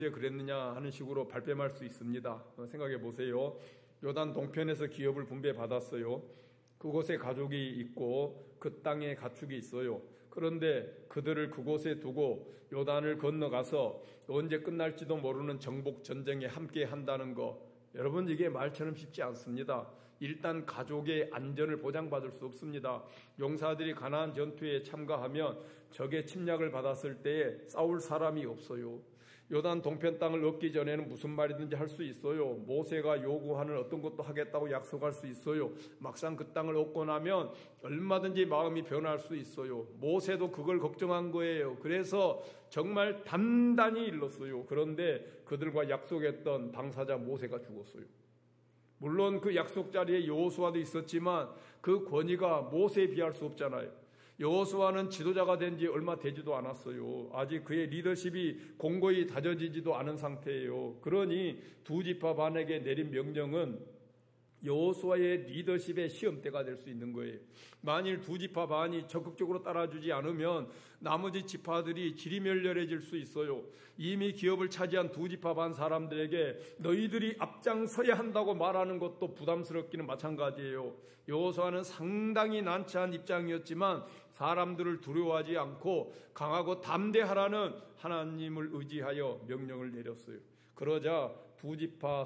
그랬느냐 하는 식으로 발뺌할 수 있습니다. 생각해 보세요. 요단 동편에서 기업을 분배받았어요. 그곳에 가족이 있고 그 땅에 가축이 있어요. 그런데 그들을 그곳에 두고 요단을 건너가서 언제 끝날지도 모르는 정복 전쟁에 함께 한다는 거, 여러분 이게 말처럼 쉽지 않습니다. 일단 가족의 안전을 보장받을 수 없습니다. 용사들이 가나안 전투에 참가하면 적의 침략을 받았을 때에 싸울 사람이 없어요. 요단 동편 땅을 얻기 전에는 무슨 말이든지 할 수 있어요. 모세가 요구하는 어떤 것도 하겠다고 약속할 수 있어요. 막상 그 땅을 얻고 나면 얼마든지 마음이 변할 수 있어요. 모세도 그걸 걱정한 거예요. 그래서 정말 단단히 일렀어요. 그런데 그들과 약속했던 당사자 모세가 죽었어요. 물론 그 약속 자리에 여호수아도 있었지만 그 권위가 모세에 비할 수 없잖아요. 여호수아는 지도자가 된 지 얼마 되지도 않았어요. 아직 그의 리더십이 공고히 다져지지도 않은 상태예요. 그러니 두 지파 반에게 내린 명령은 여호수아의 리더십의 시험대가 될 수 있는 거예요. 만일 두 지파 반이 적극적으로 따라주지 않으면 나머지 지파들이 지리멸렬해질 수 있어요. 이미 기업을 차지한 두 지파 반 사람들에게 너희들이 앞장서야 한다고 말하는 것도 부담스럽기는 마찬가지예요. 여호수아는 상당히 난처한 입장이었지만 사람들을 두려워하지 않고 강하고 담대하라는 하나님을 의지하여 명령을 내렸어요. 그러자 두 지파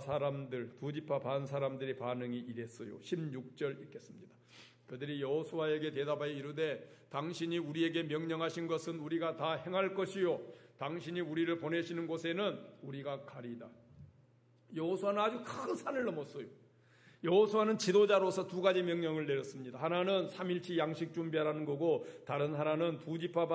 반 사람들의 반응이 이랬어요. 16절 읽겠습니다. 그들이 여호수아에게 대답하여 이르되 당신이 우리에게 명령하신 것은 우리가 다 행할 것이요 당신이 우리를 보내시는 곳에는 우리가 가리이다. 여호수아는 아주 큰 산을 넘었어요. 여호수아는 지도자로서 두 가지 명령을 내렸습니다. 하나는 3일치 양식 준비하라는 거고 다른 하나는 두 지파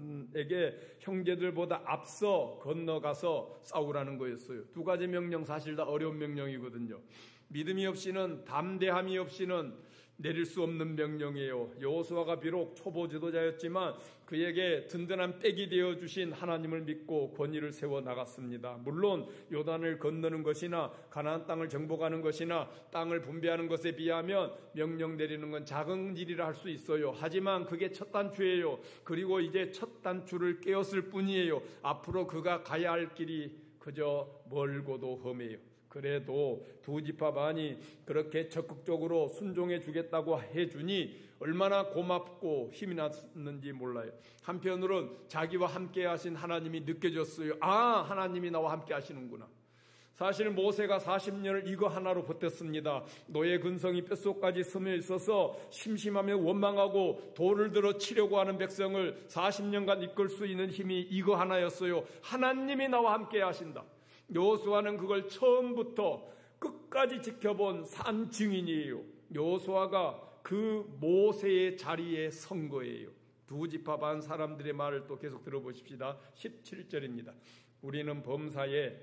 반에게 형제들보다 앞서 건너가서 싸우라는 거였어요. 두 가지 명령 사실 다 어려운 명령이거든요. 믿음이 없이는, 담대함이 없이는 내릴 수 없는 명령이에요. 여호수아가 비록 초보 지도자였지만 그에게 든든한 백이 되어주신 하나님을 믿고 권위를 세워 나갔습니다. 물론 요단을 건너는 것이나 가나안 땅을 정복하는 것이나 땅을 분배하는 것에 비하면 명령 내리는 건 작은 일이라 할 수 있어요. 하지만 그게 첫 단추예요. 그리고 이제 첫 단추를 깨었을 뿐이에요. 앞으로 그가 가야 할 길이 그저 멀고도 험해요. 그래도 두 지파 반이 그렇게 적극적으로 순종해 주겠다고 해주니 얼마나 고맙고 힘이 났는지 몰라요. 한편으로는 자기와 함께 하신 하나님이 느껴졌어요. 아, 하나님이 나와 함께 하시는구나. 사실 모세가 40년을 이거 하나로 버텼습니다. 노예 근성이 뼛속까지 스며 있어서 심심하며 원망하고 돌을 들어 치려고 하는 백성을 40년간 이끌 수 있는 힘이 이거 하나였어요. 하나님이 나와 함께 하신다. 여호수아는 그걸 처음부터 끝까지 지켜본 산 증인이에요. 여호수아가 그 모세의 자리에 선 거예요. 두 지파 반 사람들의 말을 또 계속 들어보십시다. 17절입니다. 우리는 범사에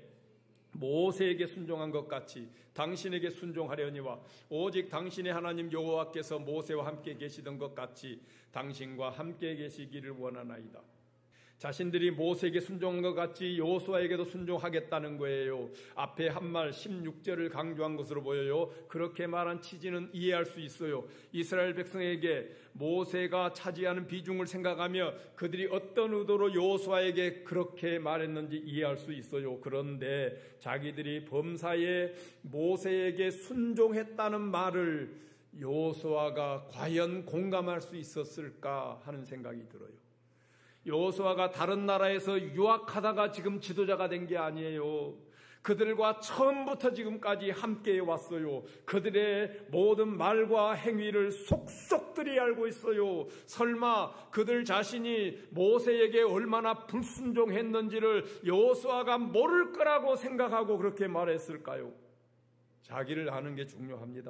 모세에게 순종한 것 같이 당신에게 순종하려니와 오직 당신의 하나님 여호와께서 모세와 함께 계시던 것 같이 당신과 함께 계시기를 원하나이다. 자신들이 모세에게 순종한 것 같이 여호수아에게도 순종하겠다는 거예요. 앞에 한 말 16절을 강조한 것으로 보여요. 그렇게 말한 취지는 이해할 수 있어요. 이스라엘 백성에게 모세가 차지하는 비중을 생각하며 그들이 어떤 의도로 여호수아에게 그렇게 말했는지 이해할 수 있어요. 그런데 자기들이 범사에 모세에게 순종했다는 말을 여호수아가 과연 공감할 수 있었을까 하는 생각이 들어요. 여호수아가 다른 나라에서 유학하다가 지금 지도자가 된 게 아니에요. 그들과 처음부터 지금까지 함께 왔어요. 그들의 모든 말과 행위를 속속들이 알고 있어요. 설마 그들 자신이 모세에게 얼마나 불순종했는지를 여호수아가 모를 거라고 생각하고 그렇게 말했을까요? 자기를 아는 게 중요합니다.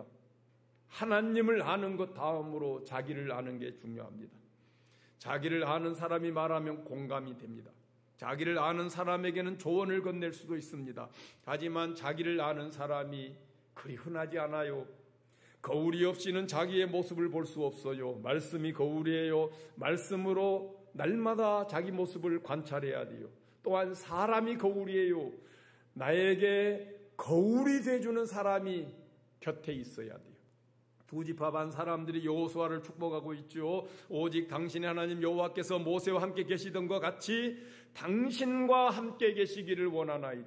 하나님을 아는 것 다음으로 자기를 아는 게 중요합니다. 자기를 아는 사람이 말하면 공감이 됩니다. 자기를 아는 사람에게는 조언을 건넬 수도 있습니다. 하지만 자기를 아는 사람이 그리 흔하지 않아요. 거울이 없이는 자기의 모습을 볼 수 없어요. 말씀이 거울이에요. 말씀으로 날마다 자기 모습을 관찰해야 돼요. 또한 사람이 거울이에요. 나에게 거울이 돼주는 사람이 곁에 있어야 돼요. 두 지파 반 사람들이 여호수아를 축복하고 있죠. 오직 당신의 하나님 여호와께서 모세와 함께 계시던 것 같이 당신과 함께 계시기를 원하나이다.